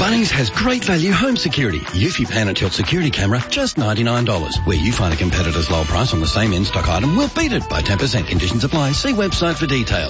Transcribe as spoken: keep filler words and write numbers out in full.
Bunnings has great value home security. Eufy Pan and Tilt security camera, just ninety-nine dollars. Where you find a competitor's low price on the same in-stock item, we'll beat it by ten percent. Conditions apply. See website for details.